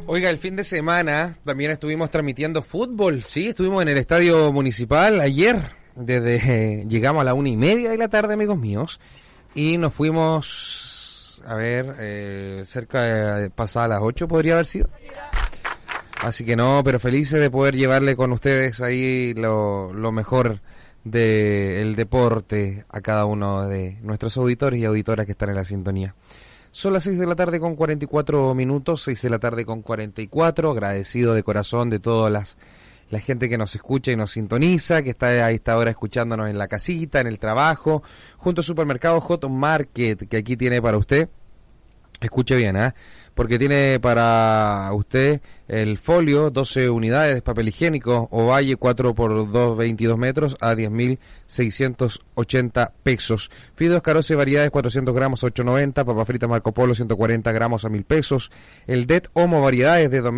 Oiga, el fin de semana también estuvimos transmitiendo fútbol, sí, estuvimos en el Estadio Municipal ayer, llegamos a la 1:30 de la tarde, amigos míos, y nos fuimos, cerca de pasadas las 8 podría haber sido. Así que no, pero felices de poder llevarle con ustedes ahí lo mejor del deporte a cada uno de nuestros auditores y auditoras que están en la sintonía. Son las 6 de la tarde con 44 minutos, 6 de la tarde con 44, agradecido de corazón de toda la gente que nos escucha y nos sintoniza, que está a esta hora escuchándonos en la casita, en el trabajo, junto al supermercado Hot Market, que aquí tiene para usted, escuche bien, porque tiene para usted el folio, 12 unidades de papel higiénico, Ovalle 4x2, 22 metros a 10.680 pesos. Fideos Caroce variedades 400 gramos 8.90, papas fritas Marco Polo 140 gramos a 1.000 pesos. El Det Homo variedades de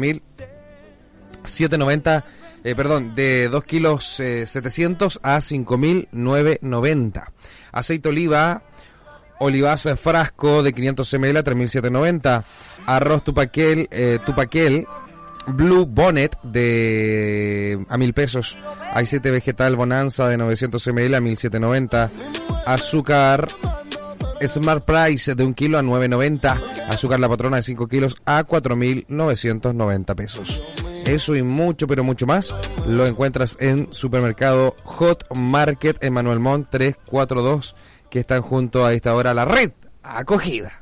2.790, de 2 kilos 700 a 5.990. Aceite oliva Olivas frasco de 500 ml a 3.790. Arroz Tupaquel Blue Bonnet de a 1.000 pesos. Aceite vegetal Bonanza de 900 ml a 1.790. Azúcar Smart Price de 1 kilo a 9.90. Azúcar La Patrona de 5 kilos a 4.990 pesos. Eso y mucho, pero mucho más lo encuentras en Supermercado Hot Market en Manuel Montt 342, que están junto a esta hora la red acogida.